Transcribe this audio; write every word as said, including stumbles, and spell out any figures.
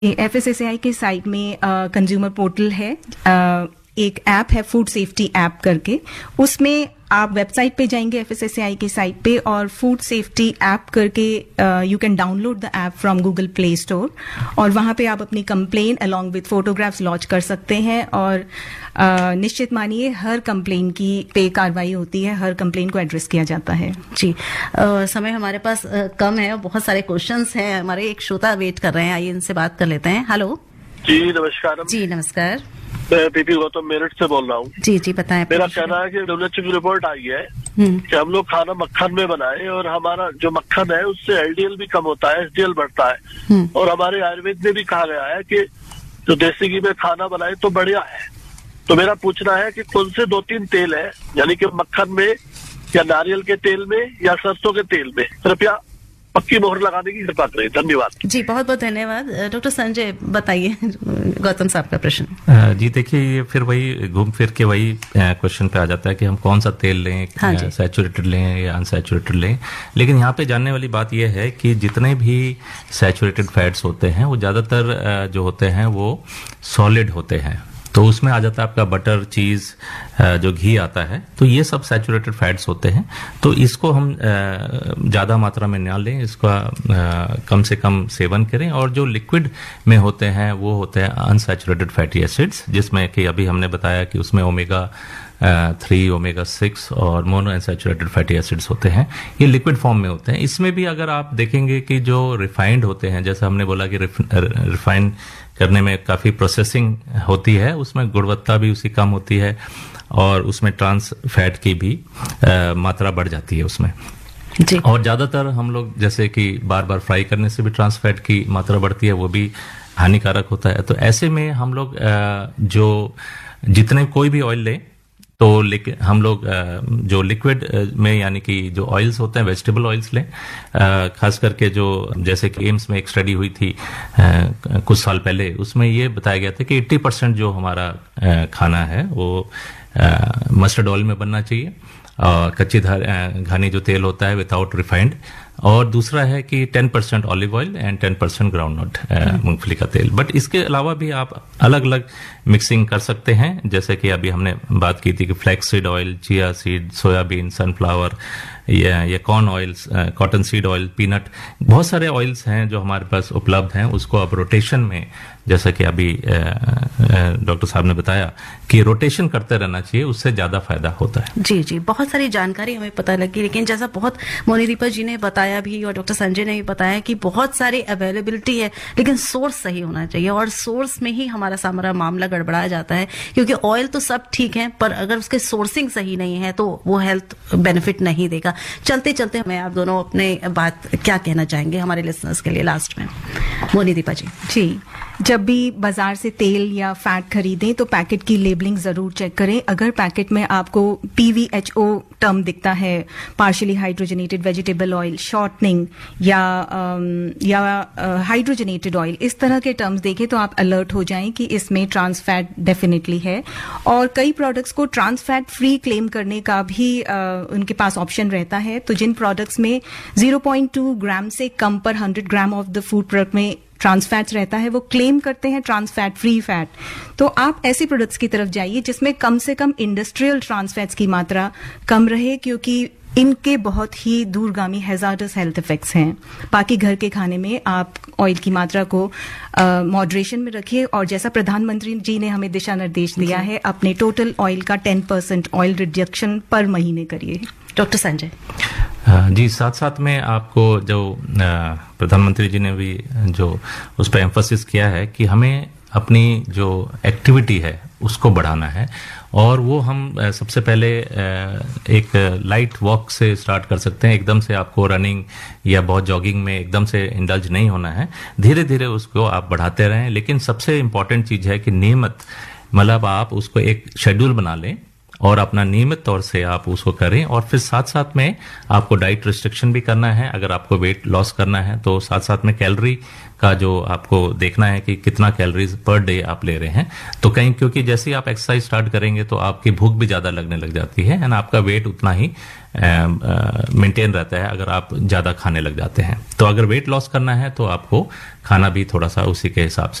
F S S A आई के site में consumer portal है, uh, एक ऐप है फूड सेफ्टी ऐप करके, उसमें आप वेबसाइट पे जाएंगे एफ एस एस ए आई की साइट पे और फूड सेफ्टी ऐप करके you can download the app from Google play store और वहां पे आप अपनी complain along with photographs launch कर सकते हैं और uh, निश्चित मानिए हर कंप्लेन की पे कार्रवाई होती है, हर कंप्लेन को एड्रेस किया जाता है। जी uh, समय हमारे पास uh, कम है और बहुत सारे क्वेश्चंस हैं, हमारे एक श्रोता वेट कर रहे हैं, आइए इनसे बात कर लेते हैं। हेलो जी नमस्कार। जी नमस्कार, मैं पीपी गौतम मेरठ से बोल रहा हूँ। जी जी बताएं। मेरा कहना है कि डब्ल्यू एच ओ की रिपोर्ट आई है कि हम लोग खाना मक्खन में बनाए और हमारा जो मक्खन है उससे एल डी एल भी कम होता है, एस डी एल बढ़ता है और हमारे आयुर्वेद में भी कहा गया है कि जो देसी घी में खाना बनाए तो बढ़िया है। तो मेरा पूछना है कि कौन से दो तीन तेल है, यानी कि मक्खन में या नारियल के तेल में या सरसों के तेल में, कृपया पक्की मोहर लगाने की कृपा करें। धन्यवाद। जी बहुत बहुत धन्यवाद। डॉक्टर संजय बताइए गौतम साहब का प्रश्न। जी देखिए, ये फिर वही घूम फिर के वही क्वेश्चन पे आ जाता है कि हम कौन सा तेल लें, हाँ सैचुरेटेड लें या अनसैचुरेटेड लें। लेकिन यहाँ पे जानने वाली बात यह है कि जितने भी सैचुरेटेड फैट्स होते हैं वो ज्यादातर जो होते हैं वो सॉलिड होते हैं, तो उसमें आ जाता है आपका बटर, चीज, जो घी आता है, तो ये सब सैचुरेटेड फैट्स होते हैं। तो इसको हम ज्यादा मात्रा में ना लें, इसका कम से कम सेवन करें। और जो लिक्विड में होते हैं वो होते हैं अनसैचुरेटेड फैटी एसिड्स, जिसमें कि अभी हमने बताया कि उसमें ओमेगा थ्री, ओमेगा सिक्स और मोनो अनसैचुरेटेड फैटी एसिड्स होते हैं, ये लिक्विड फॉर्म में होते हैं। इसमें भी अगर आप देखेंगे कि जो रिफाइंड होते हैं, जैसे हमने बोला कि रिफाइंड करने में काफी प्रोसेसिंग होती है, उसमें गुणवत्ता भी उसी कम होती है और उसमें ट्रांस फैट की भी आ, मात्रा बढ़ जाती है उसमें जी। और ज्यादातर हम लोग जैसे कि बार बार फ्राई करने से भी ट्रांस फैट की मात्रा बढ़ती है, वो भी हानिकारक होता है। तो ऐसे में हम लोग जो जितने कोई भी ऑयल ले तो लेकिन हम लोग जो लिक्विड में यानी कि जो ऑयल्स होते हैं वेजिटेबल ऑयल्स लें, खास करके जो जैसे कि एम्स में एक स्टडी हुई थी कुछ साल पहले, उसमें ये बताया गया था कि अस्सी परसेंट जो हमारा खाना है वो मस्टर्ड ऑयल में बनना चाहिए और कच्ची घानी जो तेल होता है विदाउट रिफाइंड, और दूसरा है कि ten percent olive oil and ten percent groundnut मूंगफली का तेल। बट इसके अलावा भी आप अलग अलग मिक्सिंग कर सकते हैं, जैसे कि अभी हमने बात की थी कि flax seed oil, chia seed, soybean, sunflower या ये corn oils, cotton seed oil, peanut, बहुत सारे ऑयल्स हैं जो हमारे पास उपलब्ध हैं। उसको आप रोटेशन में, जैसा कि अभी डॉक्टर साहब ने बताया कि रोटेशन करते रहना चाहिए, उससे ज्यादा फायदा होता है। जी जी बहुत सारी जानकारी हमें पता लगी, लेकिन जैसा बहुत मोनीदीपा जी ने बताया भी और डॉक्टर संजय ने भी बताया कि बहुत सारी अवेलेबिलिटी है, लेकिन सोर्स सही होना चाहिए और सोर्स में ही हमारा सारा मामला गड़बड़ा जाता है, क्योंकि ऑयल तो सब ठीक है पर अगर उसके सोर्सिंग सही नहीं है तो वो हेल्थ बेनिफिट नहीं देगा। चलते चलते मैं आप दोनों अपने बात क्या कहना चाहेंगे हमारे लिसनर्स के लिए लास्ट में? मोनीदीपा जी। जी, जब भी बाजार से तेल या फैट खरीदें तो पैकेट की लेबलिंग जरूर चेक करें। अगर पैकेट में आपको P V H O term दिखता है, partially hydrogenated vegetable oil, shortening या या हाइड्रोजनेटेड ऑयल, इस तरह के टर्म्स देखें तो आप अलर्ट हो जाएं कि इसमें ट्रांस फैट डेफिनेटली है। और कई प्रोडक्ट्स को ट्रांस फैट फ्री क्लेम करने का भी uh, उनके पास ऑप्शन रहता है। तो जिन प्रोडक्ट्स में ज़ीरो पॉइंट टू ग्राम से कम पर hundred gram of the food product में ट्रांस फैट्स रहता है, वो क्लेम करते हैं ट्रांस फैट फ्री फैट। तो आप ऐसे प्रोडक्ट्स की तरफ जाइए जिसमें कम से कम इंडस्ट्रियल ट्रांस फैट्स की मात्रा कम रहे, क्योंकि इनके बहुत ही दूरगामी हैजार्डस हेल्थ इफेक्ट्स हैं। बाकी घर के खाने में आप ऑयल की मात्रा को मॉडरेशन में रखिए और जैसा प्रधानमंत्री जी ने हमें दिशा निर्देश दिया है, अपने टोटल ऑयल का टेन परसेंट ऑयल रिडक्शन पर महीने करिए। डॉक्टर संजय जी, साथ साथ में आपको जो प्रधानमंत्री जी ने भी जो उस पर एम्फोसिस किया है कि हमें अपनी जो एक्टिविटी है उसको बढ़ाना है, और वो हम सबसे पहले एक लाइट वॉक से स्टार्ट कर सकते हैं। एकदम से आपको रनिंग या बहुत जॉगिंग में एकदम से इंडल्ज नहीं होना है, धीरे धीरे उसको आप बढ़ाते रहें। लेकिन सबसे इम्पोर्टेंट चीज है कि नियमित, मतलब आप उसको एक शेड्यूल बना लें और अपना नियमित तौर से आप उसको करें। और फिर साथ साथ में आपको डाइट रिस्ट्रिक्शन भी करना है। अगर आपको वेट लॉस करना है तो साथ साथ में कैलोरी का जो आपको देखना है कि कितना कैलोरीज पर डे आप ले रहे हैं। तो कहीं क्योंकि जैसे ही आप एक्सरसाइज स्टार्ट करेंगे तो आपकी भूख भी ज्यादा लगने लग जाती है एंड आपका वेट उतना ही मेंटेन रहता है अगर आप ज्यादा खाने लग जाते हैं। तो अगर वेट लॉस करना है तो आपको खाना भी थोड़ा सा उसी के हिसाब से